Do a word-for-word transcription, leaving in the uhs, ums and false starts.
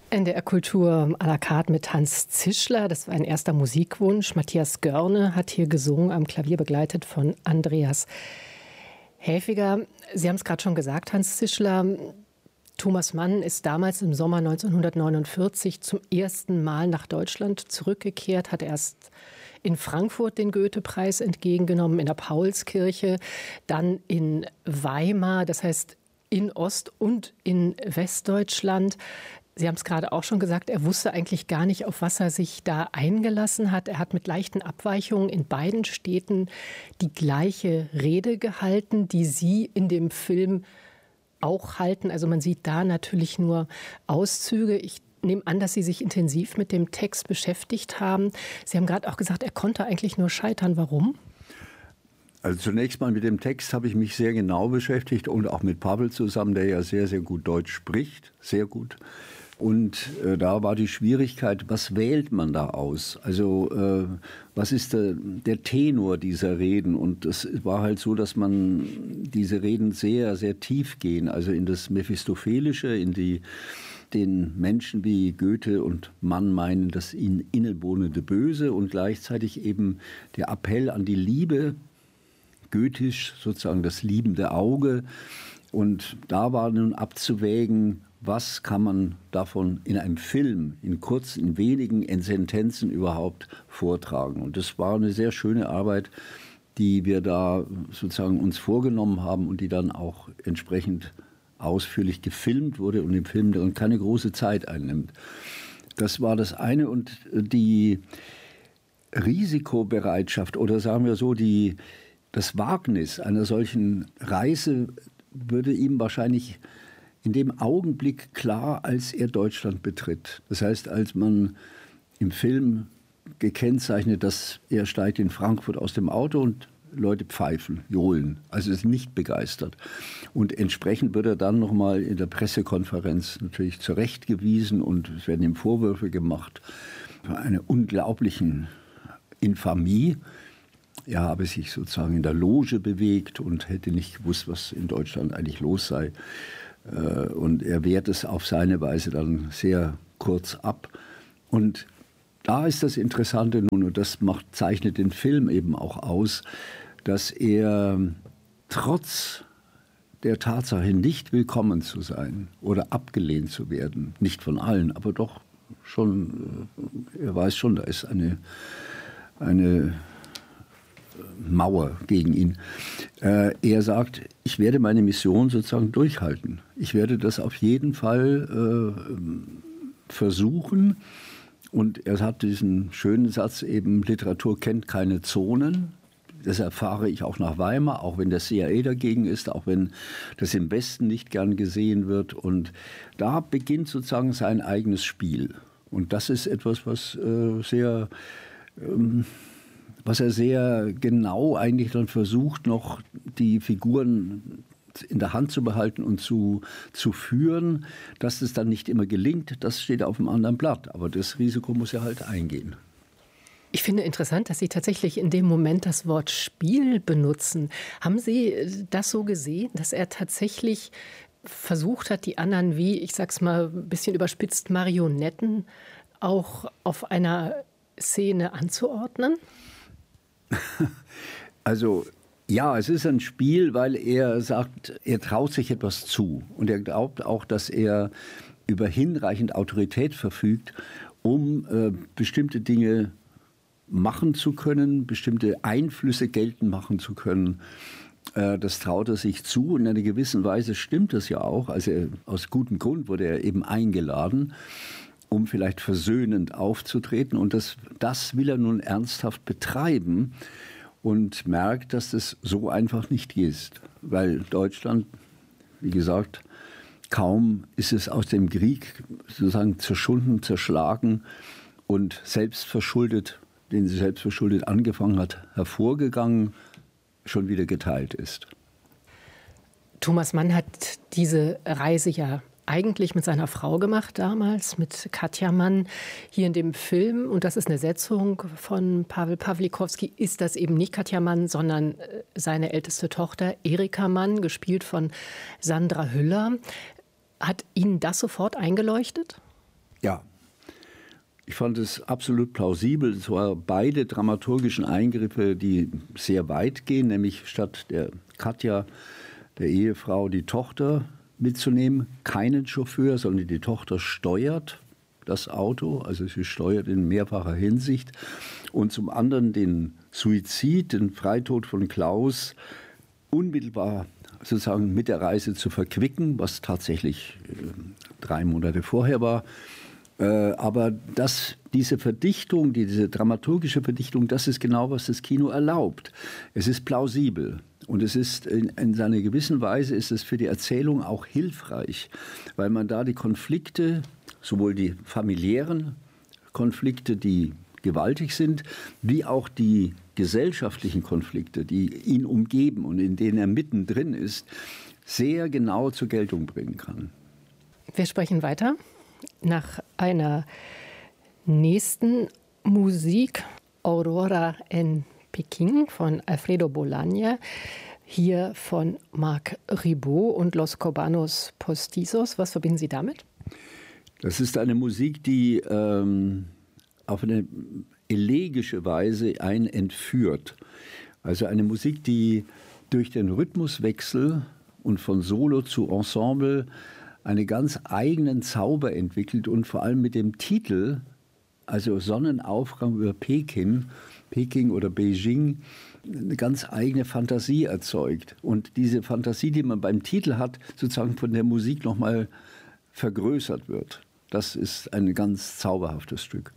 N D R Kultur à la carte mit Hans Zischler. Das war ein erster Musikwunsch. Matthias Görne hat hier gesungen, am Klavier begleitet von Andreas Häfiger. Sie haben es gerade schon gesagt, Hans Zischler. Thomas Mann ist damals im Sommer neunzehnhundertneunundvierzig zum ersten Mal nach Deutschland zurückgekehrt, hat erst in Frankfurt den Goethe-Preis entgegengenommen, in der Paulskirche, dann in Weimar, das heißt in Ost- und in Westdeutschland. Sie haben es gerade auch schon gesagt, er wusste eigentlich gar nicht, auf was er sich da eingelassen hat. Er hat mit leichten Abweichungen in beiden Städten die gleiche Rede gehalten, die Sie in dem Film auch halten. Also man sieht da natürlich nur Auszüge. Ich nehme an, dass Sie sich intensiv mit dem Text beschäftigt haben. Sie haben gerade auch gesagt, er konnte eigentlich nur scheitern. Warum? Also zunächst mal mit dem Text habe ich mich sehr genau beschäftigt und auch mit Pavel zusammen, der ja sehr, sehr gut Deutsch spricht. Sehr gut. Und äh, da war die Schwierigkeit, was wählt man da aus? Also äh, was ist der, der Tenor dieser Reden? Und es war halt so, dass man diese Reden sehr, sehr tief gehen, also in das Mephistophelische, in die, den Menschen wie Goethe und Mann meinen, das ihnen innewohnende Böse und gleichzeitig eben der Appell an die Liebe, goethisch sozusagen das liebende Auge. Und da war nun abzuwägen, was kann man davon in einem Film, in kurzen, in wenigen in Sentenzen überhaupt vortragen. Und das war eine sehr schöne Arbeit, die wir da sozusagen uns vorgenommen haben und die dann auch entsprechend ausführlich gefilmt wurde und im Film dann keine große Zeit einnimmt. Das war das eine. Und die Risikobereitschaft oder sagen wir so, die, das Wagnis einer solchen Reise würde ihm wahrscheinlich in dem Augenblick klar, als er Deutschland betritt. Das heißt, als man im Film gekennzeichnet, dass er steigt in Frankfurt aus dem Auto und Leute pfeifen, johlen, also ist nicht begeistert. Und entsprechend wird er dann nochmal in der Pressekonferenz natürlich zurechtgewiesen und es werden ihm Vorwürfe gemacht für eine unglaublichen Infamie. Er habe sich sozusagen in der Loge bewegt und hätte nicht gewusst, was in Deutschland eigentlich los sei. Und er wehrt es auf seine Weise dann sehr kurz ab. Und da ist das Interessante nun, und das macht, zeichnet den Film eben auch aus, dass er trotz der Tatsache, nicht willkommen zu sein oder abgelehnt zu werden, nicht von allen, aber doch schon, er weiß schon, da ist eine, eine Mauer gegen ihn. Äh, er sagt, ich werde meine Mission sozusagen durchhalten. Ich werde das auf jeden Fall äh, versuchen. Und er hat diesen schönen Satz eben, Literatur kennt keine Zonen. Das erfahre ich auch nach Weimar, auch wenn der C I A dagegen ist, auch wenn das im Westen nicht gern gesehen wird. Und da beginnt sozusagen sein eigenes Spiel. Und das ist etwas, was äh, sehr... Ähm, was er sehr genau eigentlich dann versucht, noch die Figuren in der Hand zu behalten und zu, zu führen. Dass es dann nicht immer gelingt, das steht auf einem anderen Blatt. Aber das Risiko muss er halt eingehen. Ich finde interessant, dass Sie tatsächlich in dem Moment das Wort Spiel benutzen. Haben Sie das so gesehen, dass er tatsächlich versucht hat, die anderen wie, ich sag's mal ein bisschen überspitzt, Marionetten auch auf einer Szene anzuordnen? Also ja, es ist ein Spiel, weil er sagt, er traut sich etwas zu. Und er glaubt auch, dass er über hinreichend Autorität verfügt, um äh, bestimmte Dinge machen zu können, bestimmte Einflüsse geltend machen zu können. Äh, das traut er sich zu. Und in einer gewissen Weise stimmt das ja auch. Also er, aus gutem Grund wurde er eben eingeladen, um vielleicht versöhnend aufzutreten. Und das, das will er nun ernsthaft betreiben und merkt, dass das so einfach nicht ist. Weil Deutschland, wie gesagt, kaum ist es aus dem Krieg sozusagen zerschunden, zerschlagen und selbstverschuldet, den sie selbstverschuldet angefangen hat, hervorgegangen, schon wieder geteilt ist. Thomas Mann hat diese Reise ja eigentlich mit seiner Frau gemacht damals, mit Katja Mann. Hier in dem Film, und das ist eine Setzung von Pavel Pawlikowski, ist das eben nicht Katja Mann, sondern seine älteste Tochter Erika Mann, gespielt von Sandra Hüller. Hat Ihnen das sofort eingeleuchtet? Ja, ich fand es absolut plausibel. Es waren beide dramaturgischen Eingriffe, die sehr weit gehen, nämlich statt der Katja, der Ehefrau, die Tochter mitzunehmen, keinen Chauffeur, sondern die Tochter steuert das Auto, also sie steuert in mehrfacher Hinsicht. Und zum anderen den Suizid, den Freitod von Klaus, unmittelbar sozusagen mit der Reise zu verquicken, was tatsächlich äh, drei Monate vorher war. Äh, aber das, diese Verdichtung, diese dramaturgische Verdichtung, das ist genau, was das Kino erlaubt. Es ist plausibel. Und es ist in, in seiner gewissen Weise ist es für die Erzählung auch hilfreich, weil man da die Konflikte, sowohl die familiären Konflikte, die gewaltig sind, wie auch die gesellschaftlichen Konflikte, die ihn umgeben und in denen er mittendrin ist, sehr genau zur Geltung bringen kann. Wir sprechen weiter nach einer nächsten Musik, Aurora en Peking von Alfredo Bolaño, hier von Marc Ribot und Los Cubanos Postizos. Was verbinden Sie damit? Das ist eine Musik, die ähm, auf eine elegische Weise einen entführt. Also eine Musik, die durch den Rhythmuswechsel und von Solo zu Ensemble einen ganz eigenen Zauber entwickelt und vor allem mit dem Titel, also Sonnenaufgang über Peking, Peking oder Beijing, eine ganz eigene Fantasie erzeugt. Und diese Fantasie, die man beim Titel hat, sozusagen von der Musik nochmal vergrößert wird. Das ist ein ganz zauberhaftes Stück.